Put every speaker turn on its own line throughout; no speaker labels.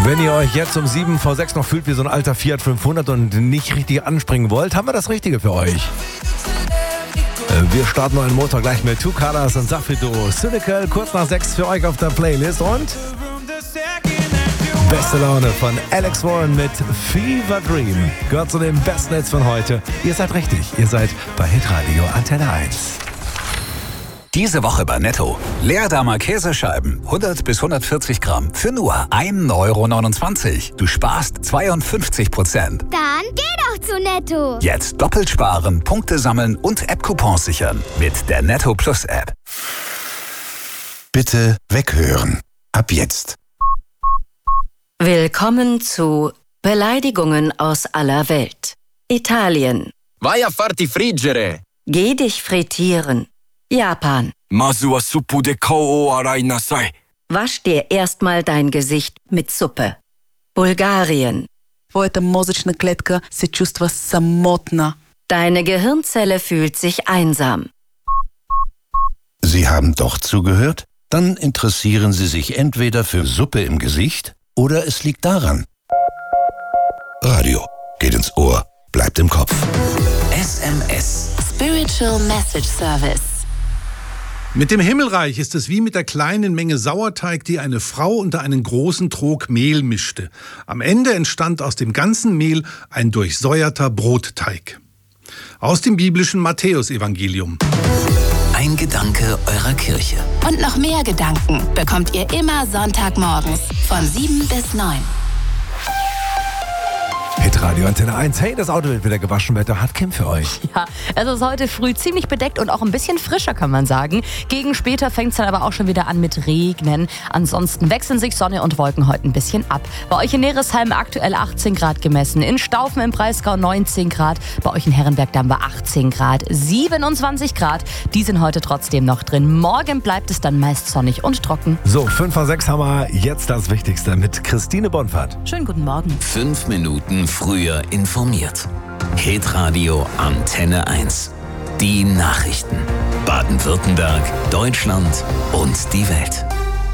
Wenn ihr euch jetzt um 7 vor 6 noch fühlt wie so ein alter Fiat 500 und nicht richtig anspringen wollt, haben wir das Richtige für euch. Wir starten neuen Montag gleich mit Two Colors und Safido Cynical, kurz nach 6 für euch auf der Playlist und beste Laune von Alex Warren mit Fever Dream. Gehört zu den besten Hits von heute. Ihr seid richtig, ihr seid bei Hitradio Antenne 1.
Diese Woche bei Netto. Leerdammer Käsescheiben, 100 bis 140 Gramm, für nur 1,29 €. Du sparst 52%.
Dann geh doch zu Netto.
Jetzt doppelt sparen, Punkte sammeln und App-Coupons sichern mit der Netto Plus App.
Bitte weghören. Ab jetzt.
Willkommen zu Beleidigungen aus aller Welt. Italien.
Vai a farti friggere.
Geh dich frittieren. Japan.
Masu wa suppu de kao o arai nasai.
Wasch dir erstmal dein Gesicht mit Suppe. Bulgarien.
Твоята мозъчна клетка се чувства самотна.
Deine Gehirnzelle fühlt sich einsam.
Sie haben doch zugehört? Dann interessieren Sie sich entweder für Suppe im Gesicht oder es liegt daran. Radio geht ins Ohr, bleibt im Kopf.
SMS.
Spiritual Message Service.
Mit dem Himmelreich ist es wie mit der kleinen Menge Sauerteig, die eine Frau unter einen großen Trog Mehl mischte. Am Ende entstand aus dem ganzen Mehl ein durchsäuerter Brotteig. Aus dem biblischen Matthäusevangelium.
Ein Gedanke eurer Kirche.
Und noch mehr Gedanken bekommt ihr immer Sonntagmorgens von 7 bis 9.
Hitradio Antenne 1. Hey, das Auto wird wieder gewaschen. Wetter hat Kim für euch.
Ja, es ist heute früh ziemlich bedeckt und auch ein bisschen frischer, kann man sagen. Gegen später fängt es dann aber auch schon wieder an mit Regnen. Ansonsten wechseln sich Sonne und Wolken heute ein bisschen ab. Bei euch in Neresheim aktuell 18 Grad gemessen. In Staufen im Breisgau 19 Grad. Bei euch in Herrenberg dann bei 18 Grad. 27 Grad, die sind heute trotzdem noch drin. Morgen bleibt es dann meist sonnig und trocken.
So, 5 vor 6 haben wir jetzt das Wichtigste mit Christine Bonfahrt.
Schönen guten Morgen.
5 Minuten früher informiert. Hitradio Antenne 1. Die Nachrichten. Baden-Württemberg, Deutschland und die Welt.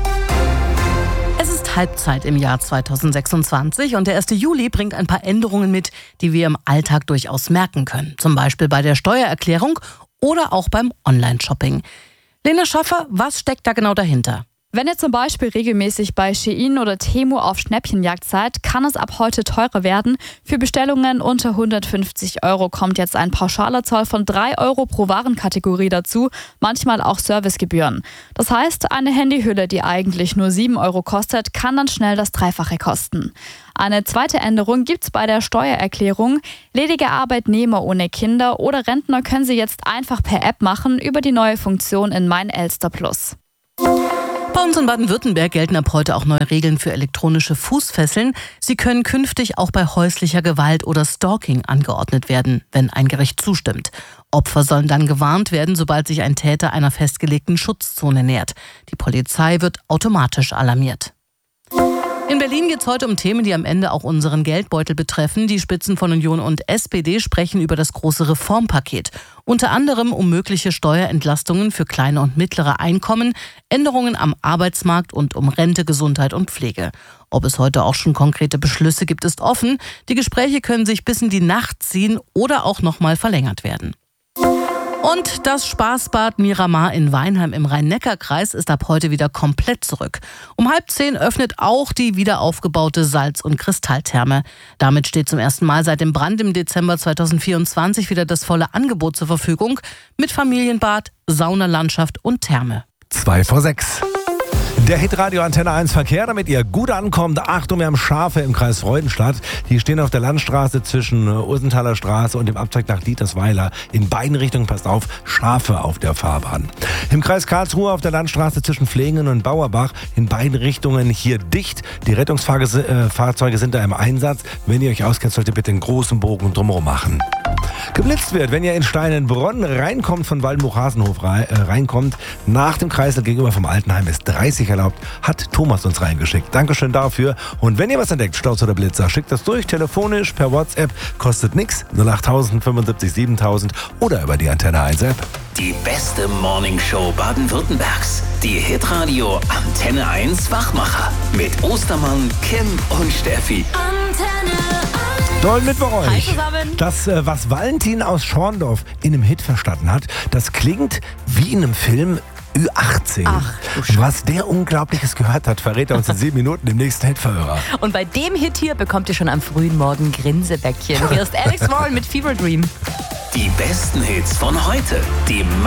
Es ist Halbzeit im Jahr 2026 und der 1. Juli bringt ein paar Änderungen mit, die wir im Alltag durchaus merken können. Zum Beispiel bei der Steuererklärung oder auch beim Online-Shopping. Lena Schaffer, was steckt da genau dahinter?
Wenn ihr zum Beispiel regelmäßig bei Shein oder Temu auf Schnäppchenjagd seid, kann es ab heute teurer werden. Für Bestellungen unter 150 € kommt jetzt ein pauschaler Zoll von 3 € pro Warenkategorie dazu, manchmal auch Servicegebühren. Das heißt, eine Handyhülle, die eigentlich nur 7 € kostet, kann dann schnell das Dreifache kosten. Eine zweite Änderung gibt's bei der Steuererklärung. Ledige Arbeitnehmer ohne Kinder oder Rentner können sie jetzt einfach per App machen über die neue Funktion in Mein Elster Plus.
Bei uns in Baden-Württemberg gelten ab heute auch neue Regeln für elektronische Fußfesseln. Sie können künftig auch bei häuslicher Gewalt oder Stalking angeordnet werden, wenn ein Gericht zustimmt. Opfer sollen dann gewarnt werden, sobald sich ein Täter einer festgelegten Schutzzone nähert. Die Polizei wird automatisch alarmiert. In Berlin geht es heute um Themen, die am Ende auch unseren Geldbeutel betreffen. Die Spitzen von Union und SPD sprechen über das große Reformpaket. Unter anderem um mögliche Steuerentlastungen für kleine und mittlere Einkommen, Änderungen am Arbeitsmarkt und um Rente, Gesundheit und Pflege. Ob es heute auch schon konkrete Beschlüsse gibt, ist offen. Die Gespräche können sich bis in die Nacht ziehen oder auch nochmal verlängert werden. Und das Spaßbad Miramar in Weinheim im Rhein-Neckar-Kreis ist ab heute wieder komplett zurück. Um 9:30 öffnet auch die wiederaufgebaute Salz- und Kristalltherme. Damit steht zum ersten Mal seit dem Brand im Dezember 2024 wieder das volle Angebot zur Verfügung mit Familienbad, Saunalandschaft und Therme.
2 vor 6. Der Hitradio Antenne 1 Verkehr, damit ihr gut ankommt. Achtung, wir haben Schafe im Kreis Freudenstadt. Die stehen auf der Landstraße zwischen Ursenthaler Straße und dem Abzweig nach Dietersweiler. In beiden Richtungen, passt auf, Schafe auf der Fahrbahn. Im Kreis Karlsruhe auf der Landstraße zwischen Flingen und Bauerbach. In beiden Richtungen hier dicht. Die Rettungsfahrzeuge sind da im Einsatz. Wenn ihr euch auskennt, solltet ihr bitte einen großen Bogen drumherum machen. geblitzt wird, wenn ihr in Steinenbronn reinkommt, von Waldenbuch-Hasenhof reinkommt, nach dem Kreisel gegenüber vom Altenheim ist 30 erlaubt, hat Thomas uns reingeschickt. Dankeschön dafür. Und wenn ihr was entdeckt, Sturz oder Blitzer, schickt das durch, telefonisch, per WhatsApp, kostet nichts, 08000 75 7000 oder über die Antenne 1 App.
Die beste Morningshow Baden-Württembergs. Die Hitradio Antenne 1 Wachmacher. Mit Ostermann, Kim und Steffi.
Antenne 1.
Tollen Mittwoch euch.
Hi zusammen.
Das, was Valentin aus Schorndorf in einem Hit verstanden hat, das klingt wie in einem Film Ü18.
Ach,
was der Unglaubliches gehört hat, verrät er uns in 7 Minuten im nächsten Hitverhörer.
Und bei dem Hit hier bekommt ihr schon am frühen Morgen Grinsebäckchen. Hier ist Alex Warren mit Fever Dream.
Die besten Hits von heute. Die